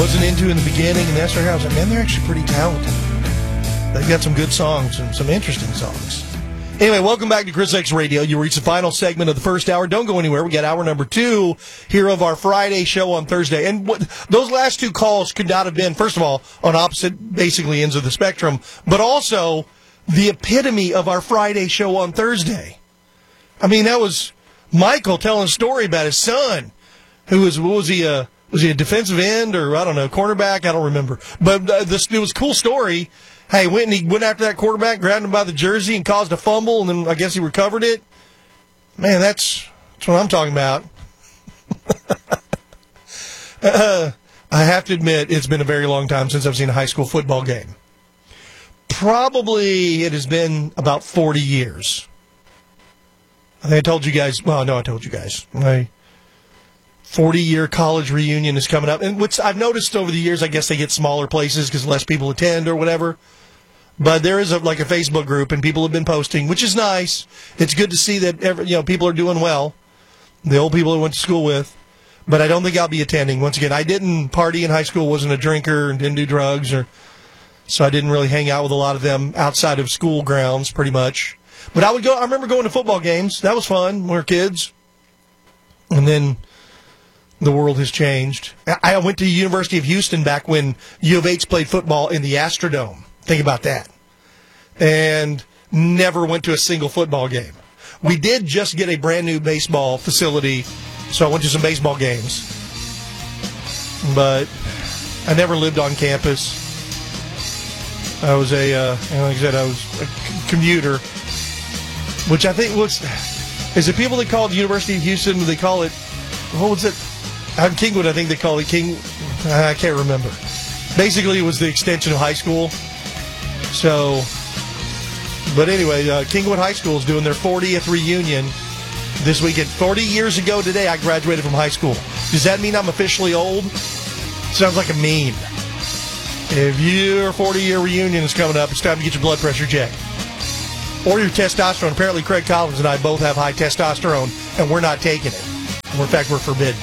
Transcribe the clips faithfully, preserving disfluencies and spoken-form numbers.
wasn't into in the beginning, and that's where I was like, man, they're actually pretty talented. They've got some good songs and some interesting songs. Anyway, welcome back to Chris X Radio. You reached the final segment of the first hour. Don't go anywhere. We got hour number two here of our Friday show on Thursday. And what, those last two calls could not have been, first of all, on opposite, basically, ends of the spectrum, but also the epitome of our Friday show on Thursday. I mean, that was Michael telling a story about his son, who was, what was he, a, was he a defensive end or, I don't know, cornerback? I don't remember. But uh, this, it was a cool story. Hey, went and he went after that quarterback, grabbed him by the jersey, and caused a fumble, and then I guess he recovered it. Man, that's, that's what I'm talking about. uh, I have to admit, it's been a very long time since I've seen a high school football game. Probably it has been about forty years. I think I told you guys, well, no, I told you guys. My forty-year college reunion is coming up. And what's I've noticed over the years, I guess they get smaller places because less people attend or whatever. But there is a, like a Facebook group, and people have been posting, which is nice. It's good to see that every, you know, people are doing well, the old people I went to school with. But I don't think I'll be attending. Once again, I didn't party in high school, wasn't a drinker, and didn't do drugs, or so I didn't really hang out with a lot of them outside of school grounds, pretty much. But I would go. I remember going to football games. That was fun when we were kids. And then the world has changed. I went to the University of Houston back when U of H played football in the Astrodome. Think about that. And never went to a single football game. We did just get a brand new baseball facility, so I went to some baseball games. But I never lived on campus. I was a, uh, like I said, I was a commuter, which I think was, is it people that call it the University of Houston, they call it, what was it? Out in Kingwood, I think they call it King, I can't remember. Basically, it was the extension of high school. So, but anyway, uh, Kingwood High School is doing their fortieth reunion this weekend. forty years ago today, I graduated from high school. Does that mean I'm officially old? Sounds like a meme. If your forty-year reunion is coming up, it's time to get your blood pressure checked. Or your testosterone. Apparently, Craig Collins and I both have high testosterone, and we're not taking it. In fact, we're forbidden.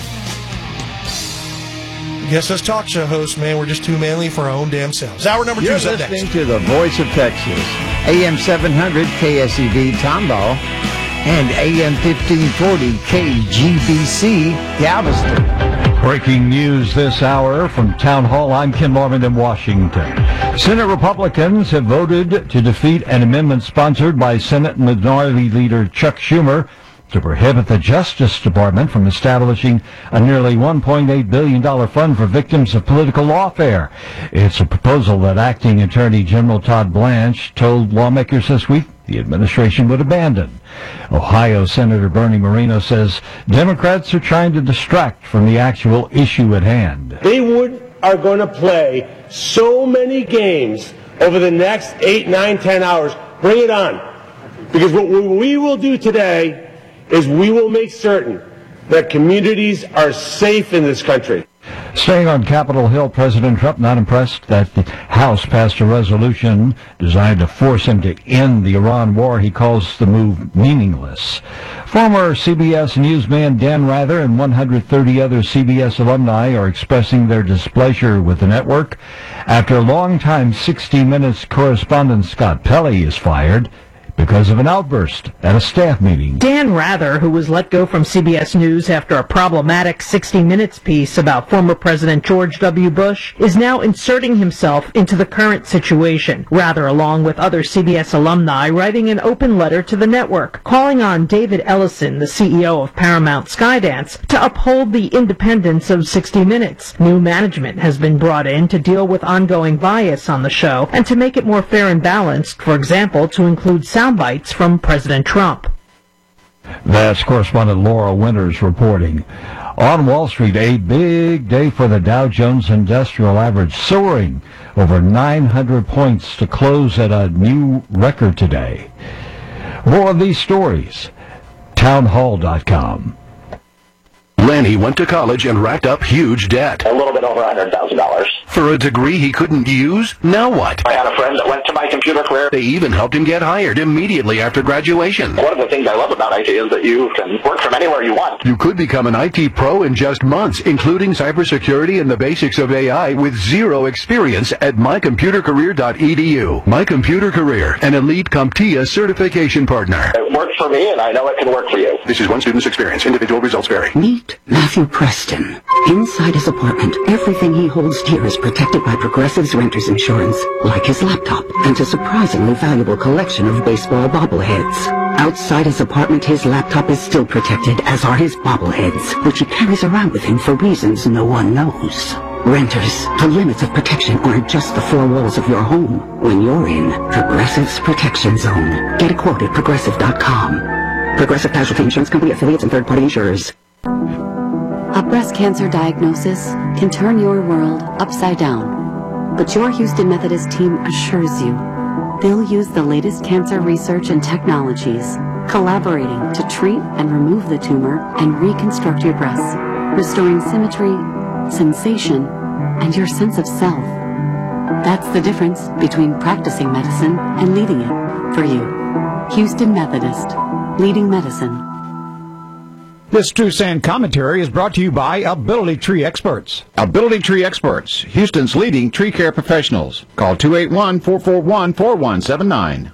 Guess us talk show hosts, man, we're just too manly for our own damn selves. Hour number two You're is up listening next. to the Voice of Texas, A M seven hundred K S E V Tomball and A M fifteen forty K G B C Galveston. Breaking news this hour from Town Hall. I'm Ken Norman in Washington. Senate Republicans have voted to defeat an amendment sponsored by Senate Minority Leader Chuck Schumer to prohibit the Justice Department from establishing a nearly one point eight billion dollars fund for victims of political lawfare. It's a proposal that Acting Attorney General Todd Blanche told lawmakers this week the administration would abandon. Ohio Senator Bernie Moreno says Democrats are trying to distract from the actual issue at hand. They would are going to play so many games over the next eight, nine, ten hours. Bring it on. Because what we will do today is we will make certain that communities are safe in this country. Staying on Capitol Hill, President Trump not impressed that the House passed a resolution designed to force him to end the Iran war. He calls the move meaningless. Former C B S newsman Dan Rather and one hundred thirty other C B S alumni are expressing their displeasure with the network after longtime sixty minutes correspondent Scott Pelley is fired because of an outburst at a staff meeting. Dan Rather, who was let go from C B S News after a problematic sixty minutes piece about former President George W. Bush, is now inserting himself into the current situation. Rather, along with other C B S alumni, writing an open letter to the network, calling on David Ellison, the C E O of Paramount Skydance, to uphold the independence of sixty minutes. New management has been brought in to deal with ongoing bias on the show and to make it more fair and balanced, for example, to include sound bites from President Trump. That's correspondent Laura Winters reporting. On Wall Street, a big day for the Dow Jones Industrial Average, soaring over nine hundred points to close at a new record today. More of these stories, townhall dot com. Lanny went to college and racked up huge debt. A little bit over one hundred thousand dollars. For a degree he couldn't use? Now what? I had a friend that went to my computer career. They even helped him get hired immediately after graduation. One of the things I love about I T is that you can work from anywhere you want. You could become an I T pro in just months, including cybersecurity and the basics of A I with zero experience at my computer career dot e d u. My Computer Career, an elite CompTIA certification partner. It worked for me, and I know it can work for you. This is one student's experience. Individual results vary. Meet Matthew Preston. Inside his apartment, everything he holds dear is protected by Progressive's renter's insurance, like his laptop and a surprisingly valuable collection of baseball bobbleheads. Outside his apartment, his laptop is still protected, as are his bobbleheads, which he carries around with him for reasons no one knows. Renters, the limits of protection aren't just the four walls of your home. When you're in Progressive's Protection Zone, get a quote at progressive dot com. Progressive Casualty Insurance Company, affiliates, and third-party insurers. A breast cancer diagnosis can turn your world upside down. But your Houston Methodist team assures you they'll use the latest cancer research and technologies, collaborating to treat and remove the tumor and reconstruct your breasts, restoring symmetry, sensation, and your sense of self. That's the difference between practicing medicine and leading it for you. Houston Methodist, leading medicine. This True Sand commentary is brought to you by Ability Tree Experts. Ability Tree Experts, Houston's leading tree care professionals. Call two eight one, four four one, four one seven nine.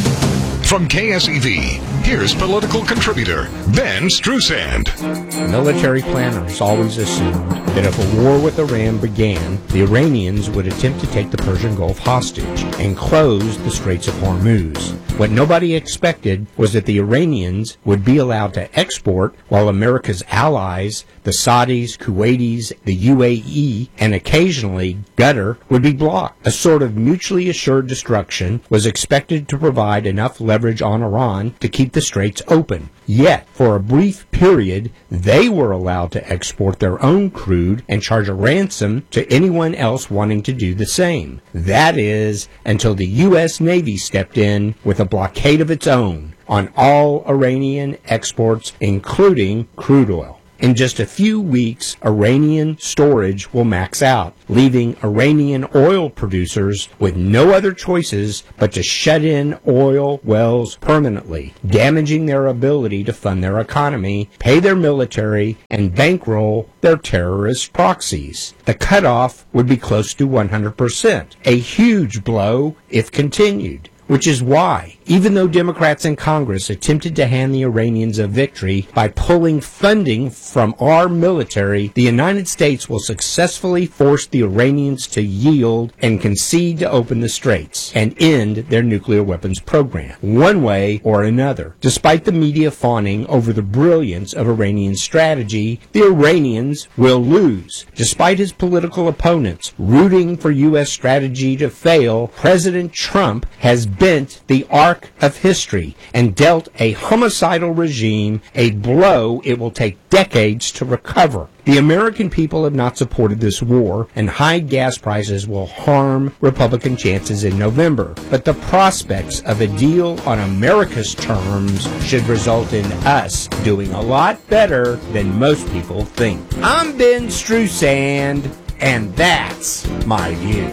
From K S E V, here's political contributor Ben Strusand. Military planners always assumed that if a war with Iran began, the Iranians would attempt to take the Persian Gulf hostage and close the Straits of Hormuz. What nobody expected was that the Iranians would be allowed to export while America's allies, the Saudis, Kuwaitis, the U A E, and occasionally Qatar, would be blocked. A sort of mutually assured destruction was expected to provide enough leverage on Iran to keep the straits open. Yet, for a brief period, they were allowed to export their own crude and charge a ransom to anyone else wanting to do the same. That is, until the U S Navy stepped in with a blockade of its own on all Iranian exports, including crude oil. In just a few weeks, Iranian storage will max out, leaving Iranian oil producers with no other choices but to shut in oil wells permanently, damaging their ability to fund their economy, pay their military, and bankroll their terrorist proxies. The cutoff would be close to one hundred percent, a huge blow if continued. Which is why, even though Democrats in Congress attempted to hand the Iranians a victory by pulling funding from our military, the United States will successfully force the Iranians to yield and concede to open the straits and end their nuclear weapons program, one way or another. Despite the media fawning over the brilliance of Iranian strategy, the Iranians will lose. Despite his political opponents rooting for U S strategy to fail, President Trump has bent the arc of history and dealt a homicidal regime a blow it will take decades to recover. The American people have not supported this war, and high gas prices will harm Republican chances in November. But the prospects of a deal on America's terms should result in us doing a lot better than most people think. I'm Ben Strusand, and that's my view.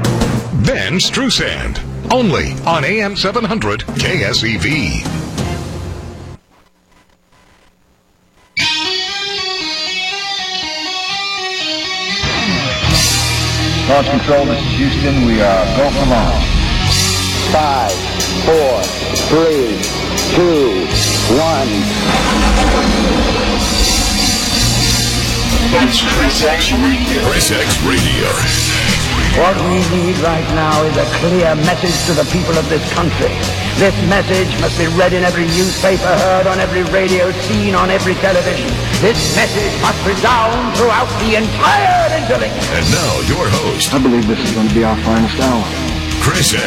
Ben Strusand, only on A M seven hundred K S E V. Launch control, this is Houston. We are go for launch. Five, four, three, two, one. That's Chris X Radio. Chris X Radio. What we need right now is a clear message to the people of this country. This message must be read in every newspaper, heard on every radio, seen on every television. This message must resound throughout the entire interlink. And now, your host. I believe this is going to be our finest hour. Chris